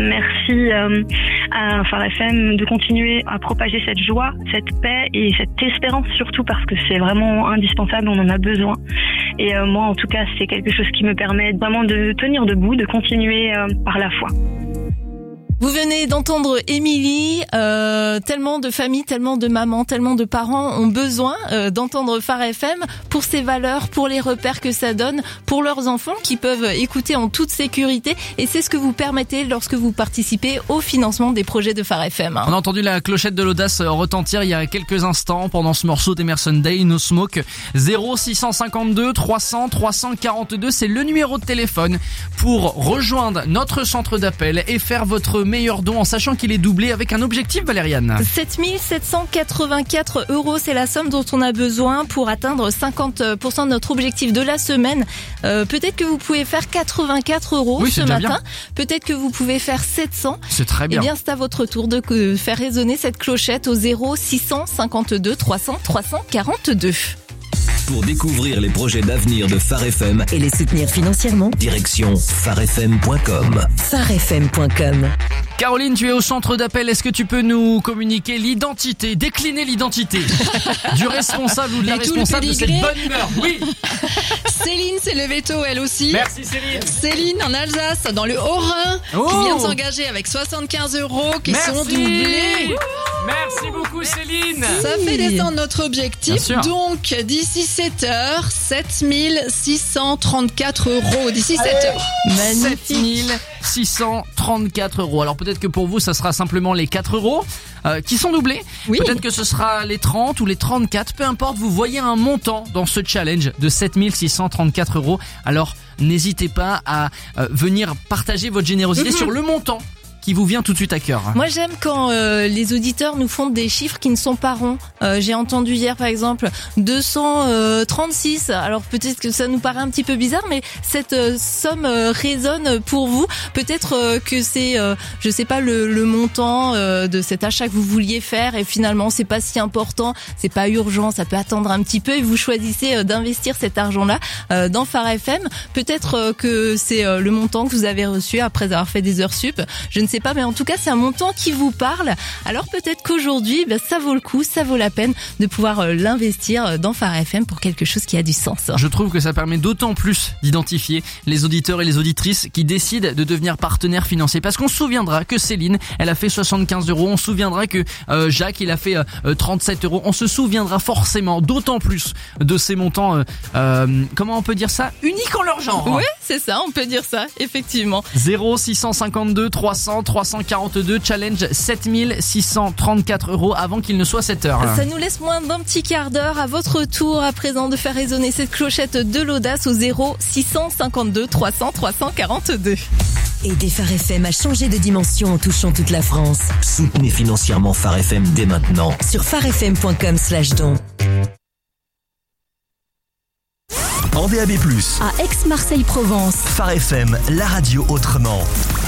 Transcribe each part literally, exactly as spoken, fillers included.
merci euh, à Phare F M de continuer à propager cette joie, cette paix et cette espérance surtout parce que c'est vraiment indispensable, on en a besoin. Et euh, moi en tout cas c'est quelque chose qui me permet vraiment de tenir debout, de continuer euh, par la foi. Vous venez d'entendre Émilie, euh, tellement de familles, tellement de mamans, tellement de parents ont besoin euh, d'entendre Phare F M pour ses valeurs, pour les repères que ça donne, pour leurs enfants qui peuvent écouter en toute sécurité. Et c'est ce que vous permettez lorsque vous participez au financement des projets de Phare F M. On a entendu la clochette de l'audace retentir il y a quelques instants pendant ce morceau d'Emerson Day, No Smoke. zéro six cent cinquante-deux trois cents trois cent quarante-deux, c'est le numéro de téléphone pour rejoindre notre centre d'appel et faire votre meilleur don en sachant qu'il est doublé avec un objectif, Valériane. sept mille sept cent quatre-vingt-quatre euros, c'est la somme dont on a besoin pour atteindre cinquante pour cent de notre objectif de la semaine. Euh, peut-être que vous pouvez faire quatre-vingt-quatre euros oui, ce matin. Bien. Peut-être que vous pouvez faire sept cents. C'est très bien. Eh bien, c'est à votre tour de faire résonner cette clochette au zéro six cent cinquante-deux trois cents trois cent quarante-deux. Pour découvrir les projets d'avenir de Phare F M et les soutenir financièrement, direction phare f m point com. phare f m point com. Caroline, tu es au centre d'appel. Est-ce que tu peux nous communiquer l'identité, décliner l'identité du responsable ou de la et responsable de cette bonne humeur? Oui. Céline s'est levée tôt, elle aussi. Merci Céline. Céline en Alsace, dans le Haut-Rhin, oh. qui vient de s'engager avec soixante-quinze euros qui Merci. sont doublés. Merci beaucoup Céline. Ça fait descendre notre objectif. Donc d'ici sept heures, sept mille six cent trente-quatre euros. D'ici sept heures. sept mille six cent trente-quatre euros. Alors peut-être que pour vous ça sera simplement les quatre euros euh, qui sont doublés. Oui. Peut-être que ce sera les trente ou les trente-quatre. Peu importe, vous voyez un montant dans ce challenge de sept mille six cent trente-quatre euros. Alors n'hésitez pas à euh, venir partager votre générosité mm-hmm. sur le montant qui vous vient tout de suite à cœur. Moi j'aime quand euh, les auditeurs nous font des chiffres qui ne sont pas ronds. Euh, j'ai entendu hier par exemple deux cent trente-six. Alors peut-être que ça nous paraît un petit peu bizarre, mais cette euh, somme euh, résonne pour vous. Peut-être euh, que c'est, euh, je sais pas, le, le montant euh, de cet achat que vous vouliez faire et finalement c'est pas si important, c'est pas urgent, ça peut attendre un petit peu et vous choisissez euh, d'investir cet argent-là euh, dans Phare F M. Peut-être euh, que c'est euh, le montant que vous avez reçu après avoir fait des heures sup. Je ne sais pas, mais en tout cas c'est un montant qui vous parle. Alors peut-être qu'aujourd'hui ben, ça vaut le coup, ça vaut la peine de pouvoir euh, l'investir dans Phare F M pour quelque chose qui a du sens. Je trouve que ça permet d'autant plus d'identifier les auditeurs et les auditrices qui décident de devenir partenaires financiers, parce qu'on se souviendra que Céline elle a fait soixante-quinze euros, on se souviendra que euh, Jacques il a fait euh, trente-sept euros, on se souviendra forcément d'autant plus de ces montants euh, euh, comment on peut dire ça, uniques en leur genre. Oui c'est ça, on peut dire ça effectivement. Zéro six cent cinquante-deux trois cents trois cent quarante-deux, challenge sept mille six cent trente-quatre euros avant qu'il ne soit sept heures. Ça nous laisse moins d'un petit quart d'heure. À votre tour à présent de faire résonner cette clochette de l'audace au zéro six cent cinquante-deux trois cents trois cent quarante-deux. Aidez Phare F M à changer de dimension en touchant toute la France. Soutenez financièrement Phare F M dès maintenant sur phare f m point com slash don. En D A B plus, à Aix-Marseille-Provence, Phare F M, la radio autrement.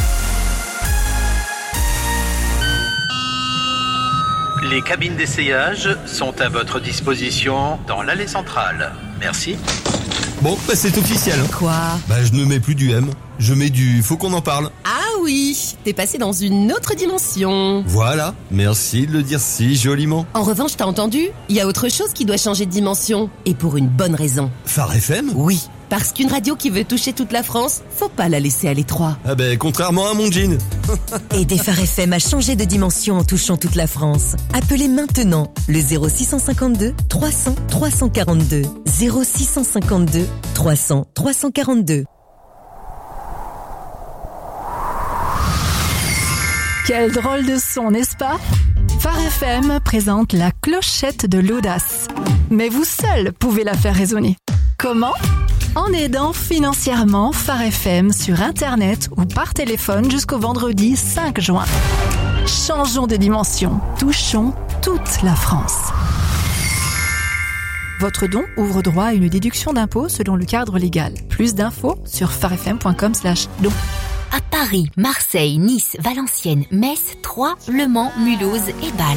Les cabines d'essayage sont à votre disposition dans l'allée centrale. Merci. Bon, bah c'est officiel. Quoi? Bah je ne mets plus du M, je mets du faut qu'on en parle. Ah oui, t'es passé dans une autre dimension. Voilà, merci de le dire si joliment. En revanche, t'as entendu? Il y a autre chose qui doit changer de dimension. Et pour une bonne raison. Phare F M? Oui, parce qu'une radio qui veut toucher toute la France, faut pas la laisser à l'étroit. Ah ben, contrairement à mon jean. Aidez Phare F M à changer de dimension en touchant toute la France. Appelez maintenant le zéro six cent cinquante-deux trois cents trois cent quarante-deux. zéro six cent cinquante-deux trois cents trois cent quarante-deux. Quel drôle de son, n'est-ce pas? Phare F M présente la clochette de l'audace. Mais vous seul pouvez la faire résonner. Comment? En aidant financièrement Phare F M sur Internet ou par téléphone jusqu'au vendredi cinq juin. Changeons de dimension, touchons toute la France. Votre don ouvre droit à une déduction d'impôt selon le cadre légal. Plus d'infos sur phare f m point com slash don. À Paris, Marseille, Nice, Valenciennes, Metz, Troyes, Le Mans, Mulhouse et Bâle.